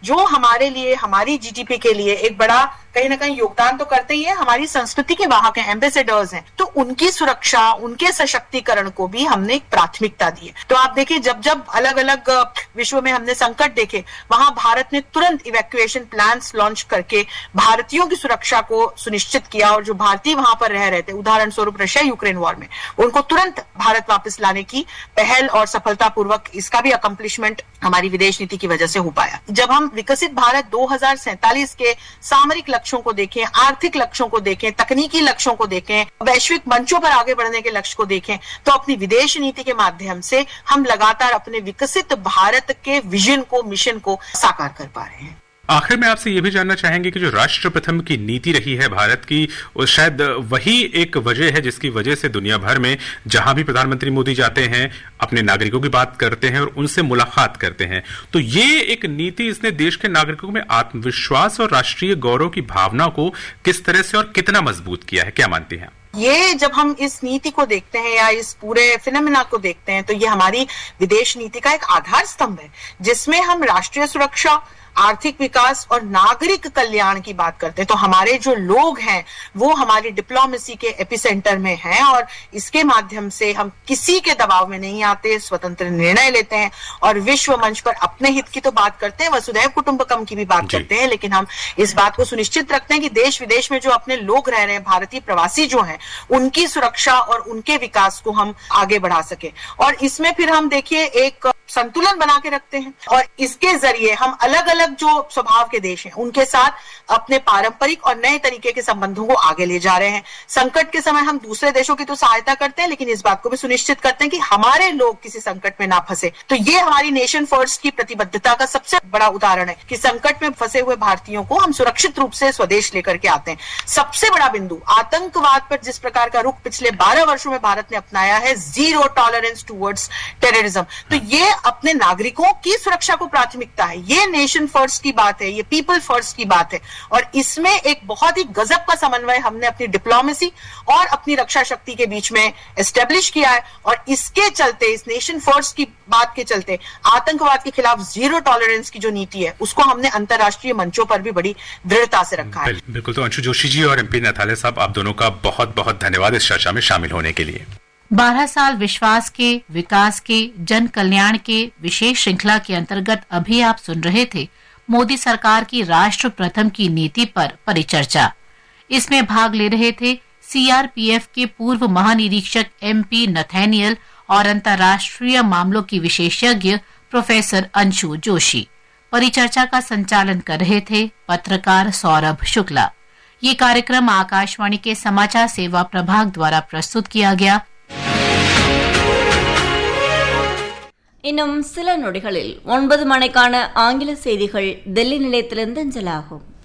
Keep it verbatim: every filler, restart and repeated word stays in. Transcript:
जो हमारे लिए, हमारी जीडीपी के लिए एक बड़ा कहीं ना कहीं योगदान तो करते ही है, हमारी संस्कृति के वाहक हैं, एम्बेसडर्स हैं, तो उनकी सुरक्षा, उनके सशक्तिकरण को भी हमने एक प्राथमिकता दी है। तो आप देखिए, जब जब अलग अलग विश्व में हमने संकट देखे, वहां भारत ने तुरंत इवैक्यूएशन प्लान्स लॉन्च करके भारतीयों की सुरक्षा को सुनिश्चित किया, और जो भारतीय वहां पर रह रहे थे, उदाहरण स्वरूप रशिया यूक्रेन वॉर में, उनको तुरंत भारत वापस लाने की पहल और सफलतापूर्वक इसका भी अकम्प्लिशमेंट हमारी विदेश नीति की वजह से हो पाया। जब हम विकसित भारत दो हजार सैंतालीस के सामरिक लक्ष्यों को देखें, आर्थिक लक्ष्यों को देखें, तकनीकी लक्ष्यों को देखें, वैश्विक मंचों पर आगे बढ़ने के लक्ष्य को देखें, तो अपनी विदेश नीति के माध्यम से हम लगातार अपने विकसित भारत के विजन को, मिशन को साकार कर पा रहे हैं। आखिर में आपसे यह भी जानना चाहेंगे कि जो राष्ट्र प्रथम की नीति रही है भारत की, वो शायद वही एक वजह है जिसकी वजह से दुनिया भर में जहां भी प्रधानमंत्री मोदी जाते हैं, अपने नागरिकों की बात करते हैं और उनसे मुलाकात करते हैं, तो ये एक नीति, इसने देश के नागरिकों में आत्मविश्वास और राष्ट्रीय गौरव की भावना को किस तरह से और कितना मजबूत किया है, क्या मानती हैं? ये जब हम इस नीति को देखते हैं या इस पूरे फिनोमेना को देखते हैं, तो ये हमारी विदेश नीति का एक आधार स्तंभ है, जिसमें हम राष्ट्रीय सुरक्षा, आर्थिक विकास और नागरिक कल्याण की बात करते हैं। तो हमारे जो लोग हैं वो हमारी डिप्लोमेसी के एपिसेंटर में हैं, और इसके माध्यम से हम किसी के दबाव में नहीं आते, स्वतंत्र निर्णय लेते हैं और विश्व मंच पर अपने हित की तो बात करते हैं, वसुधैव कुटुंबकम की भी बात करते हैं, लेकिन हम इस बात को सुनिश्चित रखते हैं कि देश विदेश में जो अपने लोग रह रहे हैं, भारतीय प्रवासी जो हैं, उनकी सुरक्षा और उनके विकास को हम आगे बढ़ा सके। और इसमें फिर हम देखिए एक संतुलन बना के रखते हैं, और इसके जरिए हम अलग अलग जो स्वभाव के देश हैं उनके साथ अपने पारंपरिक और नए तरीके के संबंधों को आगे ले जा रहे हैं। संकट के समय हम दूसरे देशों की तो सहायता करते हैं, लेकिन इस बात को भी सुनिश्चित करते हैं कि हमारे लोग किसी संकट में ना फंसे। तो ये हमारी नेशन फर्स्ट की प्रतिबद्धता का सबसे बड़ा उदाहरण है कि संकट में फंसे हुए भारतीयों को हम सुरक्षित रूप से स्वदेश लेकर के आते हैं। सबसे बड़ा बिंदु, आतंकवाद पर जिस प्रकार का रुख पिछले बारह वर्षों में भारत ने अपनाया है, जीरो टॉलरेंस टुवर्ड्स टेररिज्म, तो ये अपने नागरिकों की सुरक्षा को प्राथमिकता है। ये नेशन फर्स्ट की बात है, ये पीपल फर्स्ट की बात है, और इसमें एक बहुत ही गजब का समन्वय हमने अपनी डिप्लोमेसी और अपनी रक्षा शक्ति के बीच में एस्टेब्लिश किया है। और इसके चलते, इस नेशन फर्स्ट की बात के चलते, आतंकवाद के खिलाफ जीरो टॉलरेंस की जो नीति है उसको हमने अंतर्राष्ट्रीय मंचों पर भी बड़ी दृढ़ता से रखा है। बिल्कुल। तो अंशु जोशी जी और एमपी नथालिया साहब, आप दोनों का बहुत बहुत धन्यवाद इस चर्चा में शामिल होने के लिए। बारह साल विश्वास के, विकास के, जन कल्याण के विशेष श्रृंखला के अंतर्गत अभी आप सुन रहे थे मोदी सरकार की राष्ट्र प्रथम की नीति पर परिचर्चा। इसमें भाग ले रहे थे सीआरपीएफ के पूर्व महानिरीक्षक एमपी नथानियल और अंतर्राष्ट्रीय मामलों की विशेषज्ञ प्रोफेसर अंशु जोशी। परिचर्चा का संचालन कर रहे थे पत्रकार सौरभ शुक्ला। ये कार्यक्रम आकाशवाणी के समाचार सेवा प्रभाग द्वारा प्रस्तुत किया गया। இன்னும் சில நொடிகளில் ஒன்பது மணிக்கான ஆங்கில செய்திகள் டெல்லி நிலையத்திலிருந்து அஞ்சலாகும்.